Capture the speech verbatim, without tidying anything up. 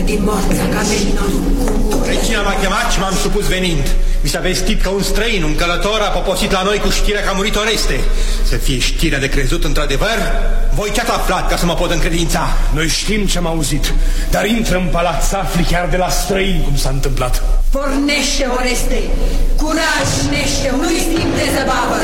din morța Agamenon. Regina m-a chemat și m-am supus venind. Mi s-a vestit că un străin, un călător, a poposit la noi cu știrea că a murit Oreste. Să fie știrea de crezut într-adevăr? Voi ce-ați aflat ca să mă pot încredința? Noi știm ce-am auzit, dar intră în palat să afli chiar de la străini cum s-a întâmplat. Pornește, Oreste! Curaj, nește! Nu-i timp de zăbavă!